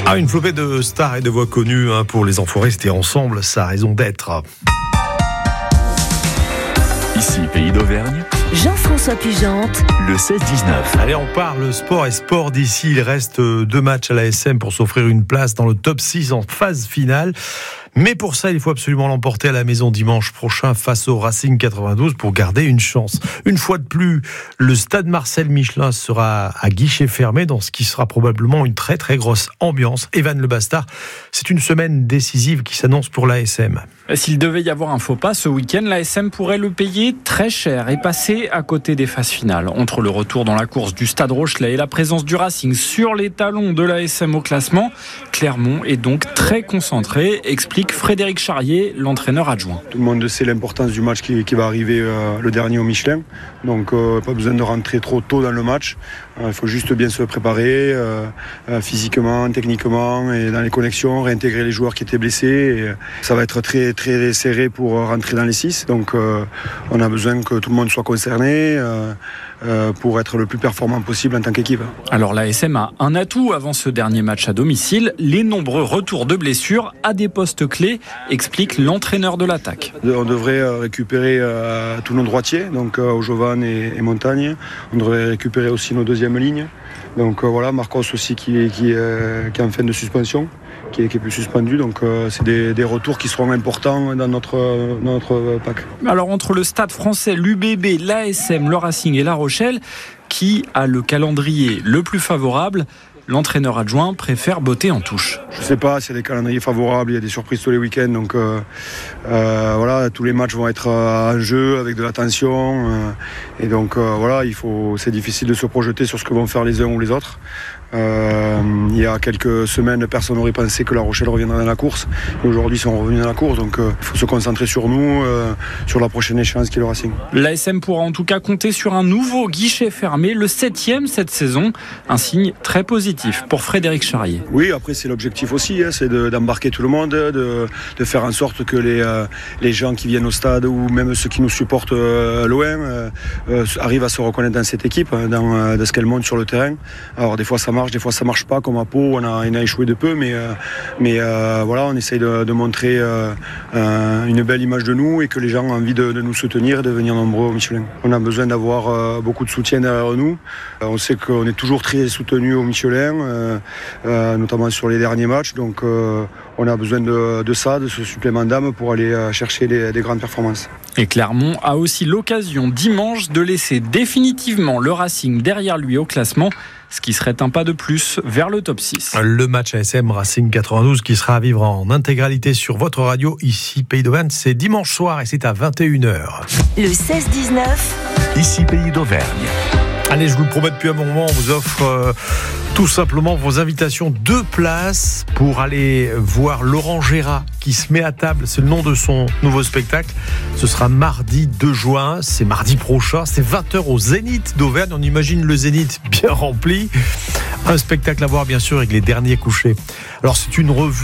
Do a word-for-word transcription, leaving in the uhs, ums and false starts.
Ah, une flopée de stars et de voix connues hein, pour les Enfoirés, c'était ensemble sa raison d'être. Ici, Pays d'Auvergne. Jean-François Pugente, le seize dix-neuf. Allez, on parle sport et sport d'ici. Il reste deux matchs à l'A S M pour s'offrir une place dans le top six en phase finale. Mais pour ça, il faut absolument l'emporter à la maison dimanche prochain face au Racing quatre-vingt-douze pour garder une chance. Une fois de plus, le stade Marcel Michelin sera à guichet fermé dans ce qui sera probablement une très très grosse ambiance. Evan Le Bastard, c'est une semaine décisive qui s'annonce pour l'A S M. S'il devait y avoir un faux pas ce week-end, l'A S M pourrait le payer très cher et passer à côté des phases finales. Entre le retour dans la course du Stade Rochelet et la présence du Racing sur les talons de l'A S M au classement, Clermont est donc très concentré, explique Frédéric Charrier, l'entraîneur adjoint. Tout le monde sait l'importance du match qui, qui va arriver euh, le dernier au Michelin, donc euh, pas besoin de rentrer trop tôt dans le match. Il euh, faut juste bien se préparer euh, euh, physiquement, techniquement et dans les connexions, réintégrer les joueurs qui étaient blessés. Et, euh, ça va être très très serré pour rentrer dans les six, donc euh, on a besoin que tout le monde soit concerné euh, euh, pour être le plus performant possible en tant qu'équipe. Alors l'A S M a un atout avant ce dernier match à domicile, les nombreux retours de blessures à des postes clés, explique l'entraîneur de l'attaque. On devrait récupérer euh, tous nos droitiers, donc euh, Jovan et, et Montagne. On devrait récupérer aussi nos deuxièmes lignes. Donc euh, voilà, Marcos aussi qui, qui, euh, qui est en fin de suspension, qui est, qui est plus suspendu. Donc euh, c'est des, des retours qui seront importants dans notre, dans notre pack. Alors entre le Stade français, l'U B B, l'A S M, le Racing et La Rochelle, qui a le calendrier le plus favorable, l'entraîneur adjoint préfère botter en touche. Je ne sais pas s'il y a des calendriers favorables, il y a des surprises tous les week-ends. Donc euh, euh, voilà, tous les matchs vont être en jeu avec de la tension. Euh, et donc euh, voilà, il faut, c'est difficile de se projeter sur ce que vont faire les uns ou les autres. Euh, il y a quelques semaines, personne n'aurait pensé que La Rochelle reviendrait dans la course. Et aujourd'hui, ils sont revenus dans la course. Donc il euh, faut se concentrer sur nous, euh, sur la prochaine échéance qui est le Racing. L'A S M pourra en tout cas compter sur un nouveau guichet fermé, le septième cette saison. Un signe très positif pour Frédéric Charrier. Oui, après c'est l'objectif aussi, hein, c'est de, d'embarquer tout le monde, de, de faire en sorte que les, euh, les gens qui viennent au stade ou même ceux qui nous supportent euh, loin euh, euh, arrivent à se reconnaître dans cette équipe, dans, euh, dans ce qu'elle montre sur le terrain. Alors des fois ça marche, des fois ça marche pas, comme à Pau, on a, on a échoué de peu, mais, euh, mais euh, voilà, on essaye de, de montrer euh, euh, une belle image de nous et que les gens ont envie de, de nous soutenir et de venir nombreux au Michelin. On a besoin d'avoir euh, beaucoup de soutien derrière nous. Euh, on sait qu'on est toujours très soutenus au Michelin, euh, euh, notamment sur les derniers matchs, donc euh, on a besoin de, de ça, de ce supplément d'âme pour aller euh, chercher des, des grandes performances. Et Clermont a aussi l'occasion dimanche de laisser définitivement le Racing derrière lui au classement, ce qui serait un pas de plus vers le top six. Le match A S M Racing quatre-vingt-douze qui sera à vivre en intégralité sur votre radio ici Pays d'Auvergne, c'est dimanche soir et c'est à vingt et une heures. le seize dix-neuf. Ici, Pays d'Auvergne. Allez, je vous le promets depuis un bon moment, on vous offre euh, tout simplement vos invitations, deux places pour aller voir Laurent Gérard qui se met à table, c'est le nom de son nouveau spectacle. Ce sera mardi deux juin, c'est mardi prochain, c'est vingt heures au Zénith d'Auvergne, on imagine le Zénith bien rempli. Un spectacle à voir bien sûr avec les derniers couchers. Alors c'est une revue